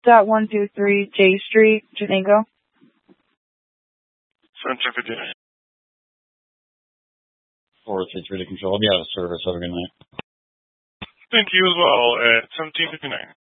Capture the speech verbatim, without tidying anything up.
dot one two three J Street, Chenango. seventeen fifty-nine. four three three to control. I'll be out of service. Have a good night. Thank you as well at seventeen fifty-nine.